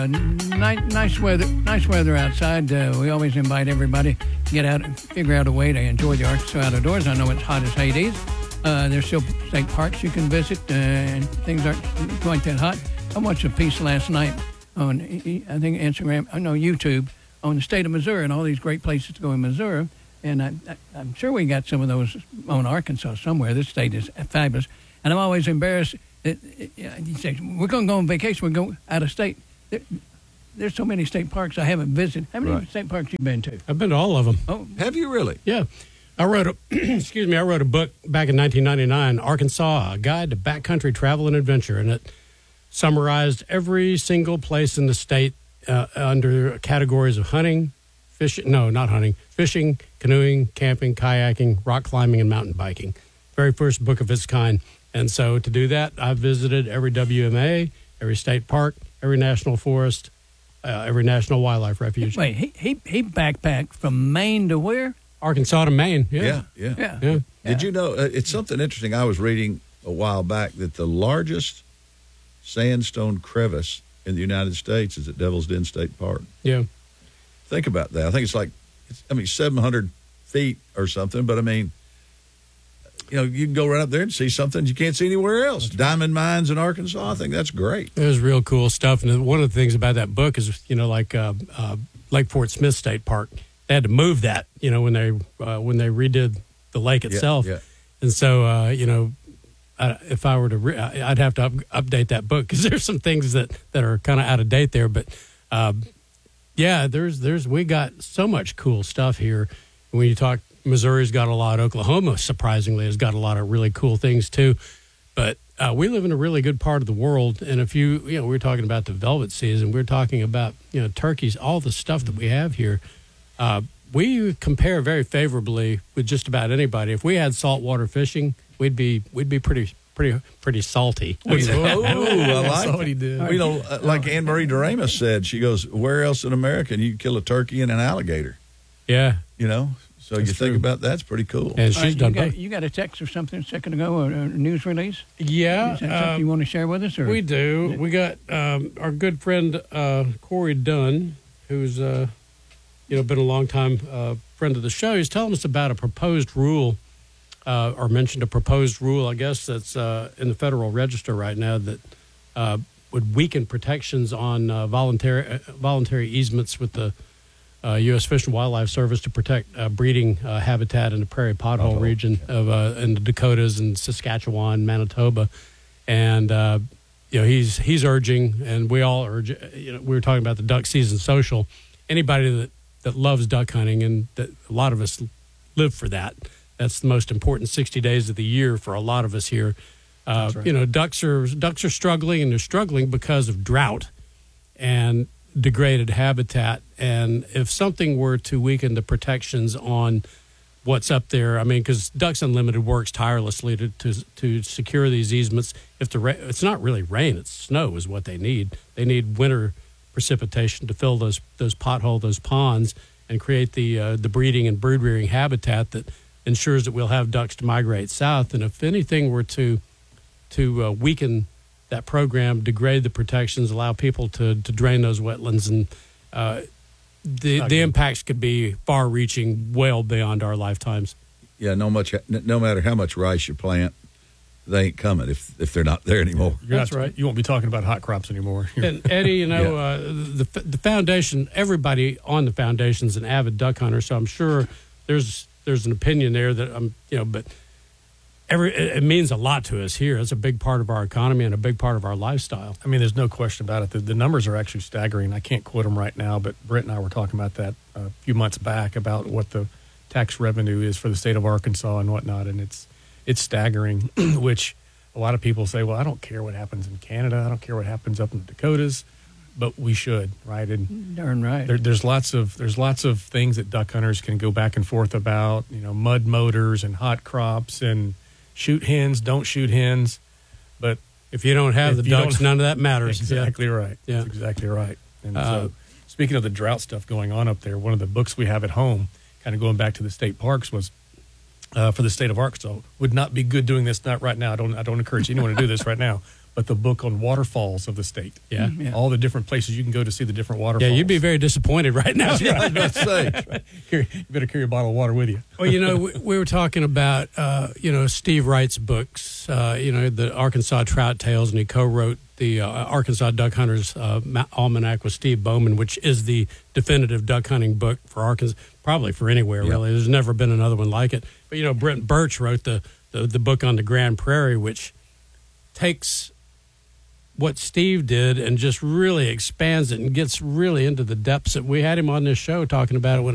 Nice weather outside. We always invite everybody to get out and figure out a way to enjoy the Arkansas outdoors. I know it's hot as Hades. There's still state parks you can visit, and things aren't quite that hot. I watched a piece last night on, I think, YouTube, on the state of Missouri and all these great places to go in Missouri. And I'm sure we got some of those on Arkansas somewhere. This state is fabulous. And I'm always embarrassed that you say, we're going to go on vacation, we're going out of state. There's so many state parks I haven't visited. How many state parks you been to? I've been to all of them. Oh, have you really? Yeah. I wrote a book back in 1999, Arkansas, A Guide to Backcountry Travel and Adventure, and it summarized every single place in the state under categories of hunting, fishing, canoeing, camping, kayaking, rock climbing, and mountain biking. Very first book of its kind. And so to do that, I've visited every WMA, every state park, every national forest, every national wildlife refuge. Wait, he backpacked from Maine to where? Arkansas to Maine. Yeah. Did you know, it's something interesting I was reading a while back, that the largest sandstone crevice in the United States is at Devil's Den State Park. Yeah. Think about that. I think it's 700 feet or something, but I mean, you can go right up there and see something you can't see anywhere else. Diamond mines in Arkansas. I think that's great. It was real cool stuff. And one of the things about that book is, like Lake Fort Smith State Park, they had to move that, when they redid the lake itself. Yeah. And so, if I were to, I'd have to update that book because there's some things that are kind of out of date there. But we got so much cool stuff here. When you talk, Missouri's got a lot. Oklahoma, surprisingly, has got a lot of really cool things too. But we live in a really good part of the world. And if we were talking about the velvet season, we're talking about, turkeys, all the stuff that we have here. We compare very favorably with just about anybody. If we had saltwater fishing, we'd be pretty salty. I like it. Like Anne Marie Doremus said, she goes, where else in America can you kill a turkey and an alligator? Yeah. So that's think about that's pretty cool. And she's done you got a text or something a second ago, or a news release? Yeah. Is that something you want to share with us? Or? We do. We got our good friend Corey Dunn, who's been a long time friend of the show. He's telling us about a proposed rule, or mentioned a proposed rule, I guess, that's in the Federal Register right now that would weaken protections on voluntary easements with the U.S. Fish and Wildlife Service to protect breeding habitat in the prairie pothole region of in the Dakotas and Saskatchewan, Manitoba, and he's urging, and we all urge. We were talking about the duck season social. Anybody that loves duck hunting, and that a lot of us live for that. That's the most important 60 days of the year for a lot of us here. Right. Ducks are struggling, and they're struggling because of drought and degraded habitat. And if something were to weaken the protections on what's up there, because Ducks Unlimited works tirelessly to secure these easements. It's not really rain, it's snow is what they need. They need winter precipitation to fill those ponds, and create the breeding and brood rearing habitat that ensures that we'll have ducks to migrate south. And if anything were to weaken that program, degrade the protections, allow people to drain those wetlands, and the impacts could be far-reaching, well beyond our lifetimes. Yeah, no matter how much rice you plant, they ain't coming if they're not there anymore. That's right. You won't be talking about hot crops anymore. And Eddie, the foundation, everybody on the foundation's an avid duck hunter, so I'm sure there's an opinion there that but it means a lot to us here. It's a big part of our economy and a big part of our lifestyle. There's no question about it. The numbers are actually staggering. I can't quote them right now, but Britt and I were talking about that a few months back about what the tax revenue is for the state of Arkansas and whatnot, and it's staggering, which a lot of people say, well, I don't care what happens in Canada. I don't care what happens up in the Dakotas, but we should, right? And darn right. There's lots of things that duck hunters can go back and forth about, mud motors and hot crops and shoot hens, don't shoot hens. But if you don't have the ducks, none of that matters. Exactly right. Yeah. That's exactly right. And so speaking of the drought stuff going on up there, one of the books we have at home, kind of going back to the state parks, was for the state of Arkansas. Would not be good doing this, not right now. I don't encourage anyone to do this right now. but the book on waterfalls of the state. Yeah. Yeah. All the different places you can go to see the different Yeah, waterfalls. you'd be very disappointed right now. I was about to say. You better carry a bottle of water with you. Well, we were talking about, Steve Wright's books, the Arkansas Trout Tales, and he co-wrote the Arkansas Duck Hunters Almanac with Steve Bowman, which is the definitive duck hunting book for Arkansas, probably for anywhere, really. There's never been another one like it. But, Brent Birch wrote the book on the Grand Prairie, which takes what Steve did and just really expands it and gets really into the depths that we had him on this show talking about it when